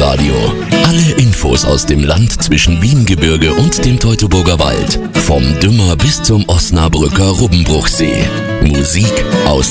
Lokalradio. Alle Infos aus dem Land zwischen Wiehengebirge und dem Teutoburger Wald. Vom Dümmer bis zum Osnabrücker Rubbenbruchsee. Musik aus